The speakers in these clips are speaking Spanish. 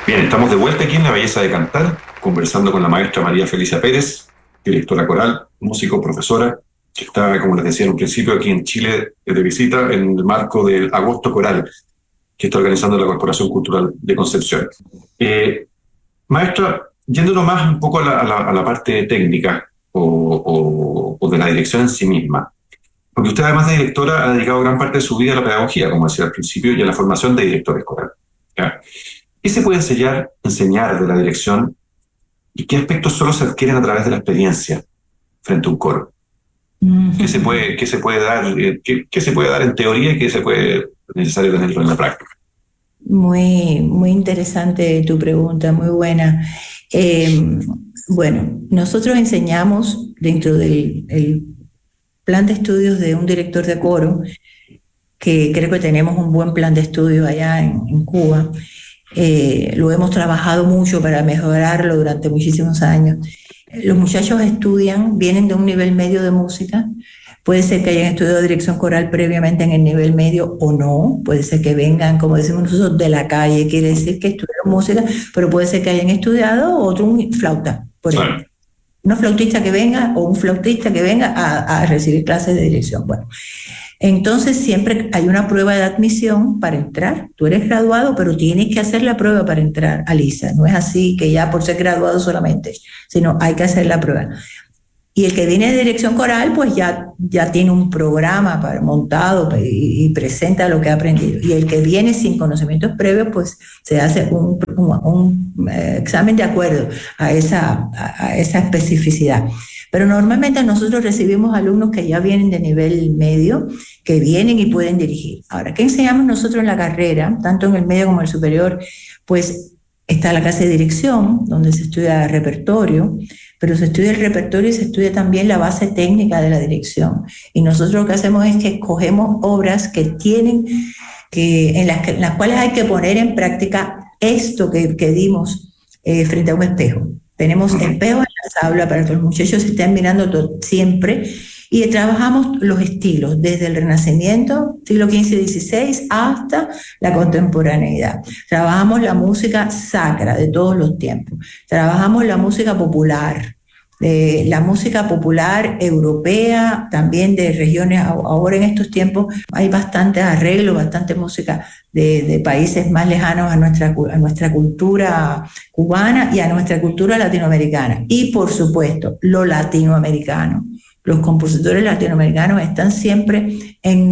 Bien, estamos de vuelta aquí en La Belleza de Cantar, conversando con la maestra María Felicia Pérez, directora coral, músico, profesora, que está, como les decía en un principio, aquí en Chile de visita en el marco del Agosto Coral, que está organizando la Corporación Cultural de Concepción. Eh, Maestra, yéndonos más un poco a la parte técnica o de la dirección en sí misma, porque usted además de directora ha dedicado gran parte de su vida a la pedagogía, como decía al principio, y a la formación de directores corales. ¿Ya? ¿Qué se puede enseñar de la dirección y qué aspectos solo se adquieren a través de la experiencia frente a un coro? Qué se puede dar, qué se puede dar en teoría y qué se puede necesario tenerlo en la práctica? Muy, muy interesante tu pregunta, muy buena. Eh, bueno, nosotros enseñamos dentro del el plan de estudios de un director de coro, que creo que tenemos un buen plan de estudios allá en Cuba. Lo hemos trabajado mucho para mejorarlo durante muchísimos años. Los muchachos estudian, vienen de un nivel medio de música. Puede ser que hayan estudiado dirección coral previamente en el nivel medio o no. Puede ser que vengan, como decimos nosotros, de la calle. Quiere decir que estudiaron música, pero puede ser que hayan estudiado otro un flauta, por ejemplo. Una flautista que venga o un flautista que venga a recibir clases de dirección. Bueno, entonces siempre hay una prueba de admisión para entrar. Tú eres graduado, pero tienes que hacer la prueba para entrar, Alisa. No es así que ya por ser graduado solamente, sino hay que hacer la prueba. Y el que viene de dirección coral, pues ya tiene un programa montado y presenta lo que ha aprendido. Y el que viene sin conocimientos previos, pues se hace un examen de acuerdo a esa especificidad. Pero normalmente nosotros recibimos alumnos que ya vienen de nivel medio, que vienen y pueden dirigir. Ahora, ¿qué enseñamos nosotros en la carrera, tanto en el medio como en el superior? Pues está la clase de dirección, donde se estudia repertorio, pero se estudia el repertorio y se estudia también la base técnica de la dirección. Y nosotros lo que hacemos es que escogemos obras que tienen, en las cuales hay que poner en práctica esto que dimos frente a un espejo. Tenemos espejos en las aulas para que los muchachos se estén mirando siempre, y trabajamos los estilos, desde el Renacimiento, siglo XV-XVI, hasta la contemporaneidad. Trabajamos la música sacra de todos los tiempos. Trabajamos la música popular europea, también de regiones. Ahora en estos tiempos hay bastante arreglo, bastante música de países más lejanos a nuestra cultura cubana y a nuestra cultura latinoamericana. Y por supuesto, lo latinoamericano. Los compositores latinoamericanos están siempre en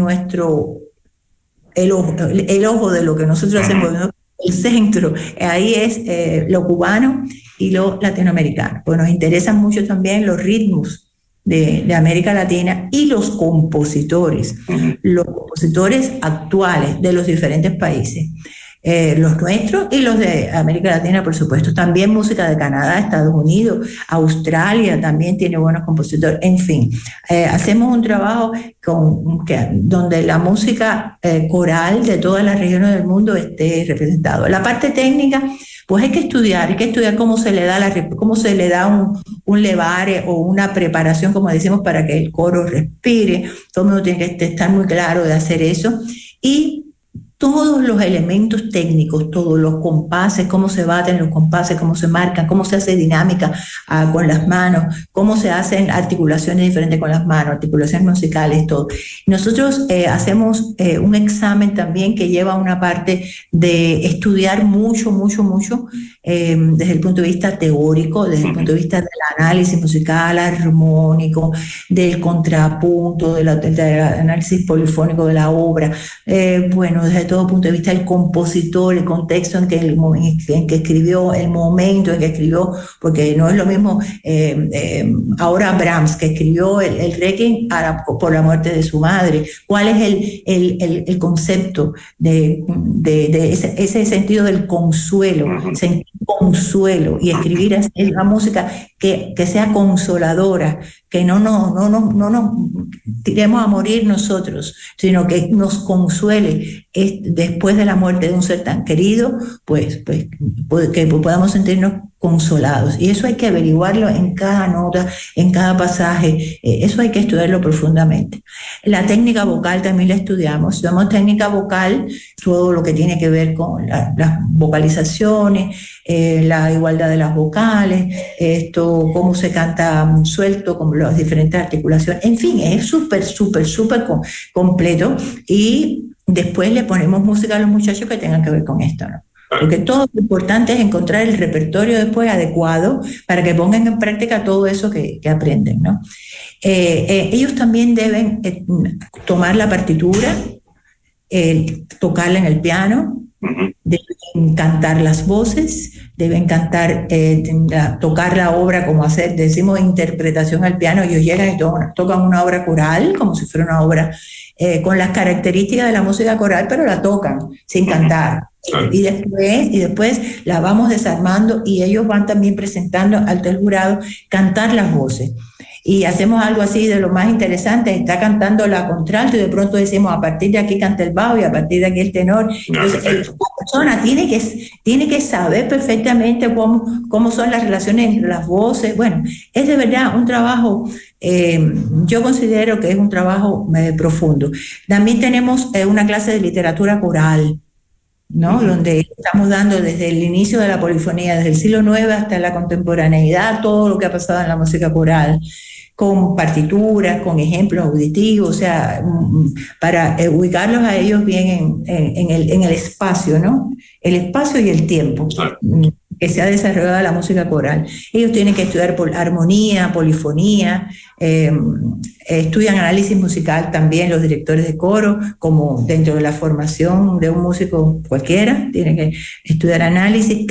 el ojo de lo que nosotros hacemos, ¿no? El centro, ahí es lo cubano y lo latinoamericano. Pues nos interesan mucho también los ritmos de América Latina y los compositores actuales de los diferentes países. Los nuestros y los de América Latina, por supuesto. También música de Canadá, Estados Unidos, Australia también tiene buenos compositores. En fin, hacemos un trabajo donde la música coral de todas las regiones del mundo esté representada. La parte técnica, pues hay que estudiar cómo se le da un levare o una preparación, como decimos, para que el coro respire. Todo el mundo tiene que estar muy claro de hacer eso. Y todos los elementos técnicos, todos los compases, cómo se baten los compases, cómo se marcan, cómo se hace dinámica con las manos, cómo se hacen articulaciones diferentes con las manos, articulaciones musicales, todo. Nosotros hacemos un examen también que lleva una parte de estudiar mucho desde el punto de vista teórico, desde el punto de vista del análisis musical, armónico, del contrapunto, del análisis polifónico de la obra. Bueno, desde todo punto de vista el compositor, el contexto en que escribió, el momento en que escribió, porque no es lo mismo ahora Brahms, que escribió el Requiem por la muerte de su madre. ¿Cuál es el concepto de ese sentido del consuelo? Sentir consuelo y escribir la música que sea consoladora, que no nos tiremos a morir nosotros, sino que nos consuele después de la muerte de un ser tan querido, pues que podamos sentirnos consolados. Y eso hay que averiguarlo en cada nota, en cada pasaje. Eso hay que estudiarlo profundamente. La técnica vocal también la estudiamos. Técnica vocal, todo lo que tiene que ver con las vocalizaciones, la igualdad de las vocales, cómo se canta suelto, como las diferentes articulaciones. En fin, es súper completo. Y después le ponemos música a los muchachos que tengan que ver con esto, ¿no? Porque todo lo importante es encontrar el repertorio después adecuado para que pongan en práctica todo eso que aprenden, ¿no? Ellos también deben tomar la partitura, tocarla en el piano, deben cantar las voces, deben cantar, tocar la obra, como decimos interpretación al piano. Ellos llegan y tocan una obra coral, como si fuera una obra con las características de la música coral, pero la tocan sin cantar. Y después la vamos desarmando y ellos van también presentando ante el jurado cantar las voces. Y hacemos algo así de lo más interesante, está cantando la contralto y de pronto decimos a partir de aquí canta el bajo y a partir de aquí el tenor. Entonces la persona tiene que saber perfectamente cómo son las relaciones entre las voces. Bueno, es de verdad un trabajo, yo considero que es un trabajo profundo. También tenemos una clase de literatura coral, ¿no? Donde estamos dando desde el inicio de la polifonía, desde el siglo IX hasta la contemporaneidad, todo lo que ha pasado en la música coral, con partituras, con ejemplos auditivos, o sea, para ubicarlos a ellos bien en el espacio, ¿no? El espacio y el tiempo que se ha desarrollado la música coral. Ellos tienen que estudiar armonía, polifonía, estudian análisis musical también los directores de coro, como dentro de la formación de un músico cualquiera, tienen que estudiar análisis.